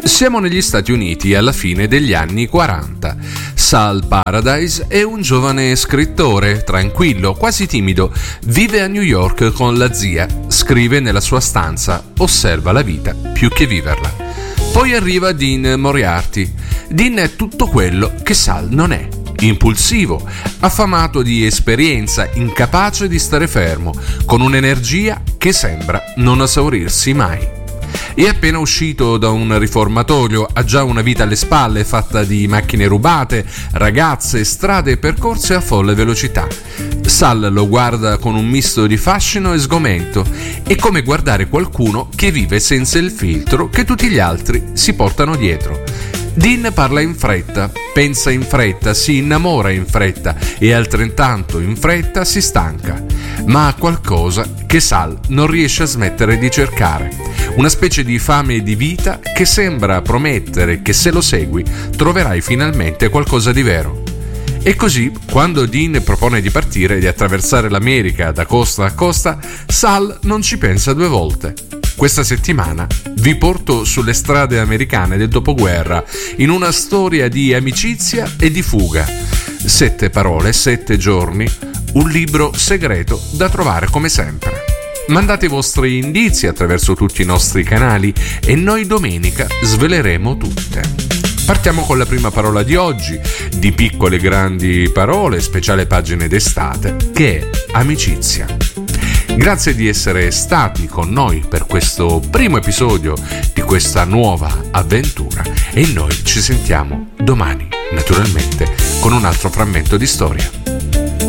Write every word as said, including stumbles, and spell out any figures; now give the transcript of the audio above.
Siamo negli Stati Uniti alla fine degli anni quaranta. Sal Paradise è un giovane scrittore, tranquillo, quasi timido, vive a New York con la zia, scrive nella sua stanza, osserva la vita più che viverla. Poi arriva Dean Moriarty. Dean è tutto quello che Sal non è. Impulsivo, affamato di esperienza, incapace di stare fermo, con un'energia che sembra non esaurirsi mai. È appena uscito da un riformatorio, ha già una vita alle spalle fatta di macchine rubate, ragazze, strade percorse a folle velocità. Sal lo guarda con un misto di fascino e sgomento. È come guardare qualcuno che vive senza il filtro che tutti gli altri si portano dietro. Dean parla in fretta, pensa in fretta, si innamora in fretta e altrettanto in fretta si stanca. Ma ha qualcosa che Sal non riesce a smettere di cercare. Una specie di fame di vita che sembra promettere che se lo segui troverai finalmente qualcosa di vero. E così, quando Dean propone di partire e di attraversare l'America da costa a costa, Sal non ci pensa due volte. Questa settimana vi porto sulle strade americane del dopoguerra in una storia di amicizia e di fuga. Sette parole, sette giorni, un libro segreto da trovare come sempre. Mandate i vostri indizi attraverso tutti i nostri canali e noi domenica sveleremo tutte. Partiamo con la prima parola di oggi, di piccole grandi parole, speciale pagine d'estate, che è amicizia. Grazie di essere stati con noi per questo primo episodio di questa nuova avventura e noi ci sentiamo domani, naturalmente, con un altro frammento di storia.